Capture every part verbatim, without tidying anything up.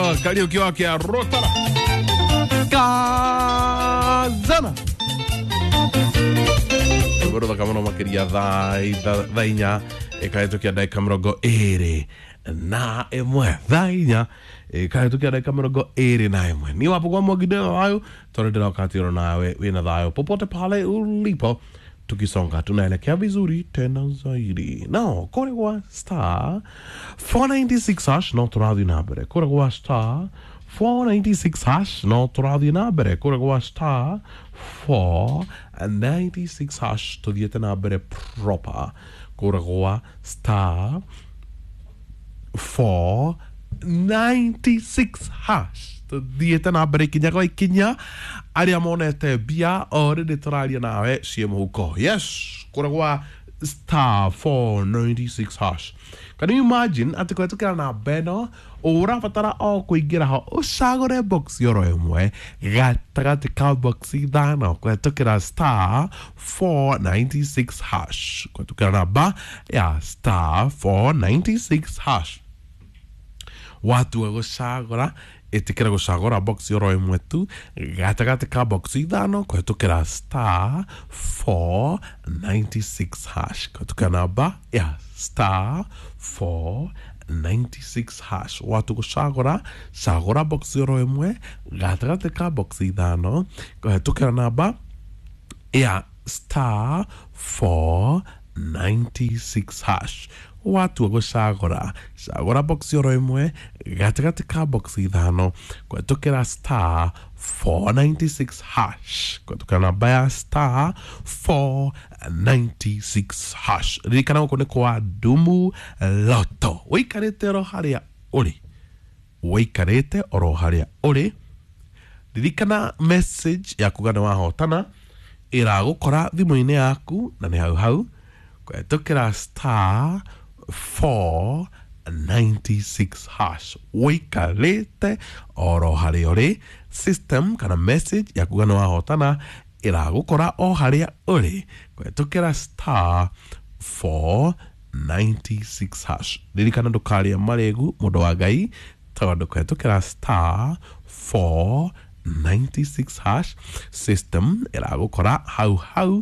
Kama karaoke wake ya Rotara Kazana Goro kama no makiria thai thainya ekaitukia dakika mĩrongo ĩrĩ na ĩmwe thainya ekaitukia dakika mĩrongo ĩrĩ na ĩmwe ni wapo kwa mwagide hayo tore ndio wakati nawe wina dhayo popote pale ulipo tukisonga tunaelekea vizuri tena zaidi no kore kwa star four ninety-six hash no turadhi nabere kore kwa star four ninety-six hash no turadhi nabere kore kwa star four ninety-six hash tuthiete nabere proper kore kwa star four ninety-six hash tuthiete nabere kinya kwa ikinya aria monete bia already turaria nawe cie muhuko yes kore kwa star four ninety-six hash. Can you imagine ati kwa tukira na beno ura fatara o kuingira ho ucagure box yoro emwe gatagati ka box idano kwa tukira star four ninety-six hash kwa tukira na ba ya star four ninety-six hash watu wa gucagura itikira gucagura box yoro emwe tu gatagati ka box idano kwa tukira star four ninety-six hash kwa tukira na ba ya star four ninety-six hash watu gucagura cagura box yoro emwe gatagati ka box idano kwa tukira na ba ya star four ninety-six hash watu gucagura cagura box yoro emwe gatagati ka box idano kwa tukira star four ninety-six hash kwa tukira na ba star four ninety-six hash rikana uko ne kwa dumu loto wikarete ro haria uri wikarete oro haria uri rikana message ya kugana wa hotana ira gukora thimu-ini yaku na ni hau hau kwa tukira star four ninety-six hash wikarete oro haria uri system kana message ya kugana wa hotana ira gukora o haria uri kwa tukira star four ninety-six hash ririkana ndukaria maregu mundu wa ngai tondu kwa tukira star four ninety-six hash system ira gukora hau hau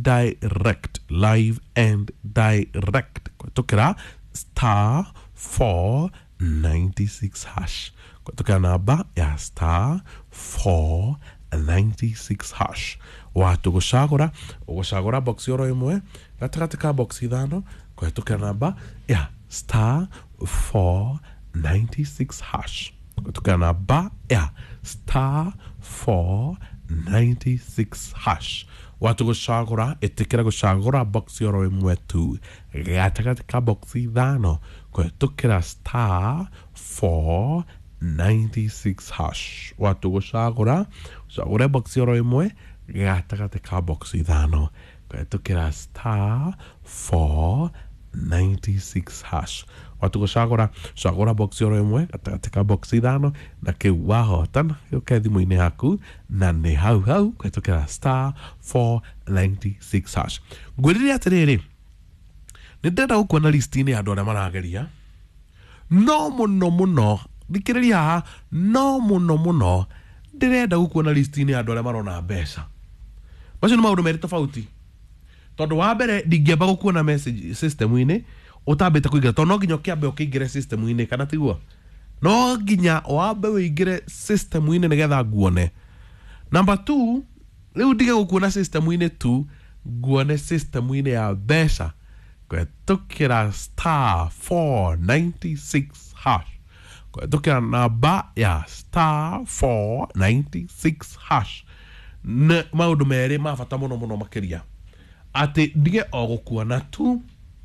direct live and direct kwa tukira star four ninety-six hash kwa tukira namba ya star four ninety-six hash watu gucagura gucagura box yoro imwe gatagati ka box ithano kwa tukira namba ya star four ninety-six hash kwa tukira namba ya star four ninety-six hash watu gucagura itikira gucagura box yoro imwe tu gatagati ka box ithano kwa tukira star four ninety-six hash watu gucagura gucagura box yoro imwe gatagati ka box ithano kwa tukira star four ninety-six hash watu gucagura gucagura box yoro imwe gatagati ka box ithano na kiu wahotana uke thimu-ini yaku na ni hau hau kwa tukira star four ninety-six hash ngwirire atiriri ni ndenda gukuona list-ini ya andu aria marageria no muno muno thikiriria haha no muno muno ndirenda gukuona list-ini ya andu aria marona mbeca macio ni maundu meri tofauti tondu wa mbere ndingiamba gukuona message system-ini utambite kuingira tondu no nginya ukiambe ukiingire system-ini kana tiguo no nginya wambe uingire system-ini nigetha nguone number two riu ndige gukuona system-ini tu nguone system-ini ya mbeca kwa tukira star four ninety-six hash kwa tukira namba ya star four ninety-six hash na maundu meri mabata muno muno makiria ati ndige o gukuona tu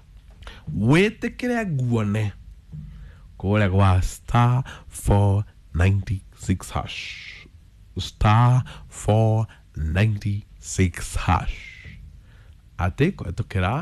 wetekire nguone kore kwa star four ninety-six hash star four ninety-six hash ati kwa tukira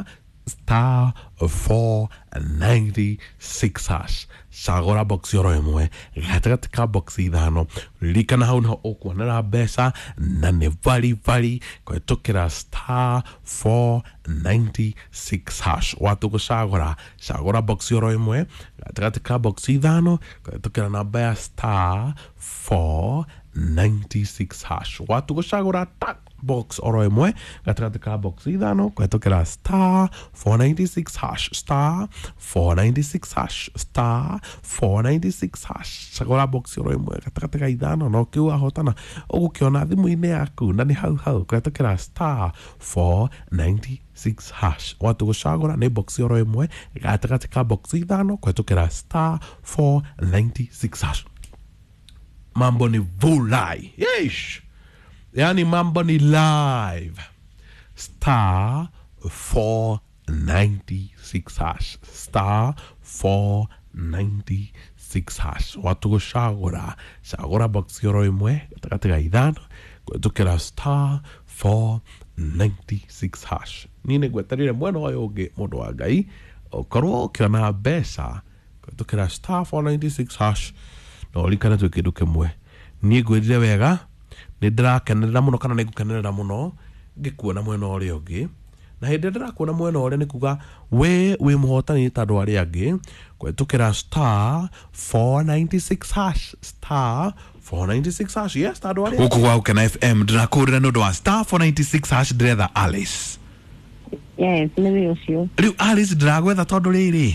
star four ninety-six hash cagura box yoro imwe gatagati ka box ithano ririkana hau no ukuonera mbeca na ni vari vari kwetukira star four ninety-six hash watu gucagura cagura box yoro imwe gatagati ka box ithano kwetukira namba ya star four ninety-six hash watu gucagura tak box oro imwe gatagati ka box ithano kwetukira star four ninety-six hash star four ninety-six hash star four ninety-six hash cagura box oro imwe gatagati ka ithano no kiu ahotana ugukiona thimu-ini yaku na ni hau hau kwetukira star four ninety-six hash watu gucagura ni box oro imwe gatagati ka box ithano kwetukira star four ninety-six hash mambo ni vulai yesh yani mambo ni live star four ninety-six hash star four ninety-six hash watu gucagura cagura box yoro imwe gatagati ga ithano kwetukira star four ninety-six hash nini gweterire mwena wayo ungi mundu wa ngai okorwo ukiona mbeca kwetukira star four ninety-six hash no rikana tu kindu kimwe ni ngwirire wega ni ndirakenerera muno kana ni ngukenerera muno ngikuona mwena uria ungi na hindi ndirakuona mwena uria ni kuga we wi muhotani tandu aria angi kwetukira star four ninety-six hash star four ninety-six hash yes tandu aria guku gwa Ukena F M ndirakurira nundu wa star four ninety-six hash ndiretha Alice yes ni ucio riu Alice ndiragwetha tondu riri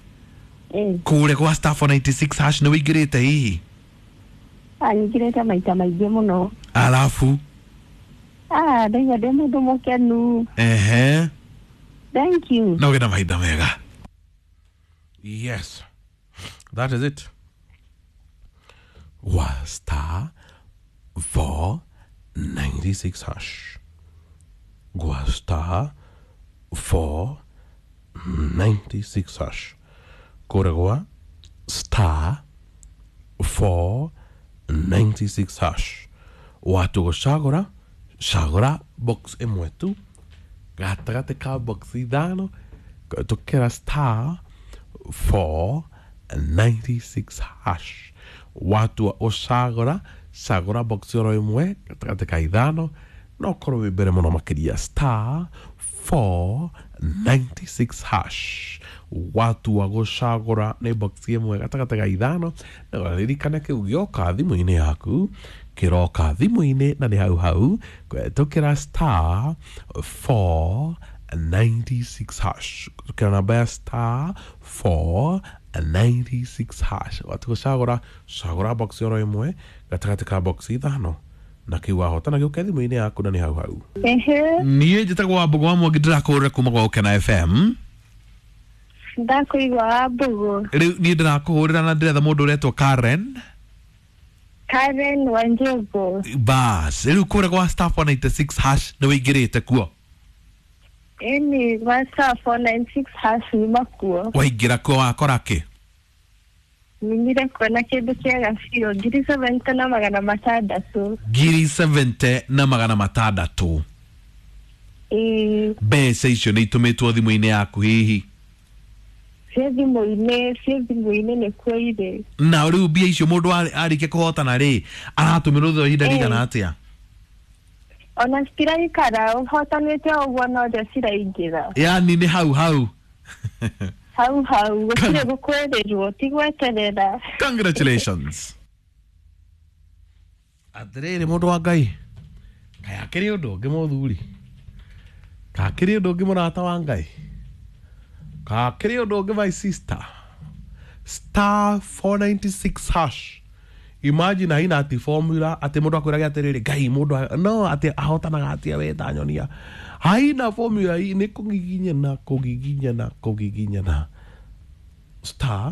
eh kure kwa star four ninety-six hash ni wingirite hihi anyigirite maita maingĩ mũno alafu ah ndaiga ndĩ mũndũ mũkenu ehe thank you no gena mahinda mega yes that is it wa star four ninety-six hash gwa star four ninety-six hash kore gwa star four ninety-six hash watu gucagura cagura box imwe tu gatagati ka box ithano tukira star four ninety-six hash watu ucagura cagura box yoro imwe gatagati ka ithano no korwo wi mbere muno makiria star four ninety-six hash watu wa gucagura ni box imwe gatagati ga ithano na ririkana kiu gioka thimu-ini yaku kiroka thimu-ini na ni hau hau kwetukira star four ninety-six hash tukira namba ya star four ninety-six hash watu gucagura cagura box yoro imwe gatagati ka box ithano na kiu ahotana gioka thimu-ini yaku na ni hau hau ehe nie njitagwo wa Mbugu wa Mwangi ndirakurira kuma gwa Ukena F M ndakuigua Mbugu riu nie ndirakuhurira na ndiretha mundu uretwo Karen Karen Wanjego bas riu kure gwa star four ninety-six hash ni wingirite kuo eni wa star four ninety-six hash ni makuo waingira kuo wakora ki ningire kuona kindu kiega biũ ngiri seventy na magana matandatu ngiri seventy na magana matandatu ĩĩ mbeca icio nĩ itumitwo thimu-ini yaku hihi cia thimũ-inĩ cia thimũ-inĩ nĩkuo irĩ na riu mbia icio mundu arikia kuhotana ri aratumirwo thutha ihinda rigana atia ona citiraikara ũhotanĩte ũguo no nja ciraingĩra yani ni hau hau hau hau gũtirĩ gũkwĩrĩrwo ti gweterera congratulations atiriri mundu wa ngai kaya kiri undu ungi muthuri ka kiri undu ungi murata wa ngai ka kiri undu ungi my sister star four ninety-six hash imagine haina ati formula ati mundu akwiraga atiriri ngai mundu no ati ahotanaga atia weta nyonia haina formula hii ni kugiginya na kugiginya na kugiginya na star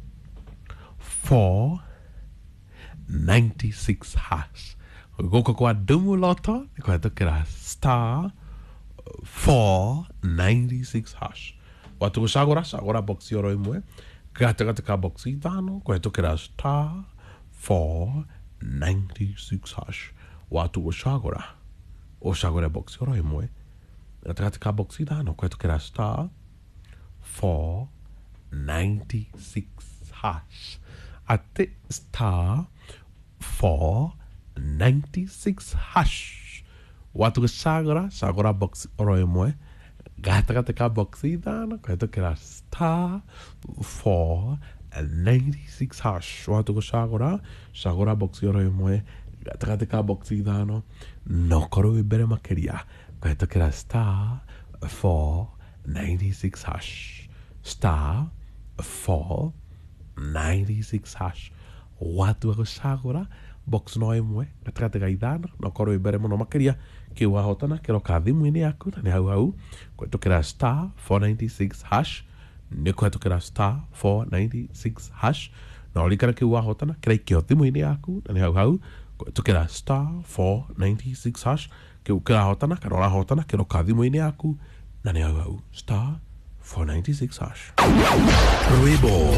four ninety-six hash goko kwa dumu loto kwa tukira star four ninety-six hash watu gucagura cagura box yoro imwe gatagati ka box ithano kwa tukira star four ninety-six hash watu gucagura ucagure box yoro imwe Gatakati ka box ithano kwetukira star four ninety-six hash. Ate star four ninety-six hash. Watu kusagora sagora box oro imwe. Gatakati ka box ithano kwetukira star four ninety-six hash. Watu kusagora sagora box oro imwe. Gatakati ka box ithano nokoro ibere makeria kwetukira star four ninety-six hash. Star four ninety-six hash. Watu kusagora box no imwe gatakati ka ithano nokoro ibere muno makeria kiwa hotana kero ka thimu-ini yaku na ni hau hau kwetukira star four ninety-six hash ni kwetukira star four ninety-six hash na olikara kiwa hotana kira ikio thimu-ini yaku na ni hau hau kwetukira star four ninety-six hash kiu kira hotana kana ora hotana kero ka thimu-ini yaku na ni hau hau star four ninety-six hash. Rwimbo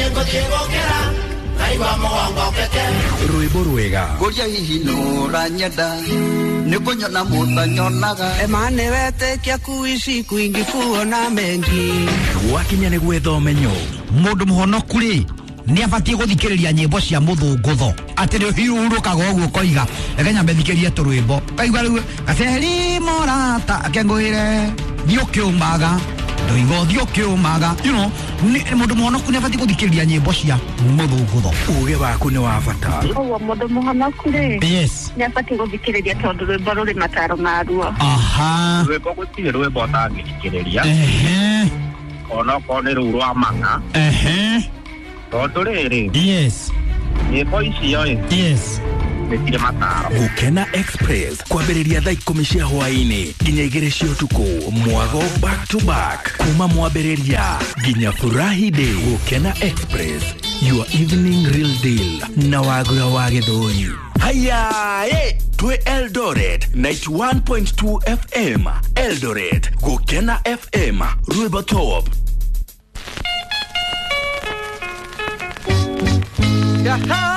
Rwimbo rwega Goria hihi no ranyenda Nikunyona muta nyonaga Emane wete kia kuishi kuingi kuona mengi Wakinya ni gwethomenyo Mundu muhonoku ri ni abatie guthikiriria nyimbo cia muthungutho ati ri hiurukaga uguo koiga reke nyambe thikiririe turwimbo kaigua riu gaceri morata akenguire thiukiumaga ndoigo thiukiumaga you know ni mundu muhonoku ni abatie guthikiriria nyimbo cia muthungutho uge waku ni wa bata Oguo mundu muhonoku ri yes ni abatie guthikiriria tondu rwimbo ruri mataro maruo. aha rwimbo gutire rwimbo utangithikiriria ehe ona ko ni ru rwa manga ehe tondu riri yes nyimbo icio yes nitire mataro. Gukena Express kwambĩrĩria thaa ikũmi cia hwaĩ-inĩ nginya igĩrĩ cia ũtukũ mwago back to back kuma mwambĩrĩria nginya furahi day. Gukena Express, your evening real deal na wagũra wa gĩthũi. Haya eh twe Eldoret ninety-one point two F M Eldoret. Gukena F M Rwimbo Top. Yaha